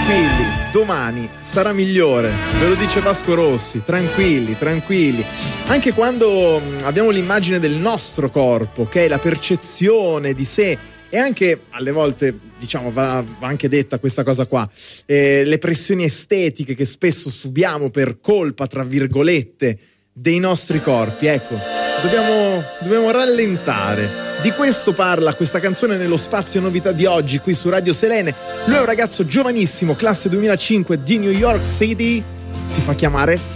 tranquilli, domani sarà migliore, ve lo dice Vasco Rossi, tranquilli. Anche quando abbiamo l'immagine del nostro corpo, che è la percezione di sé, e anche alle volte, diciamo, va anche detta questa cosa qua, le pressioni estetiche che spesso subiamo per colpa, tra virgolette, dei nostri corpi, ecco, dobbiamo rallentare. Di questo parla questa canzone nello spazio novità di oggi qui su Radio Selene. Lui è un ragazzo giovanissimo, classe 2005 di New York City, si fa chiamare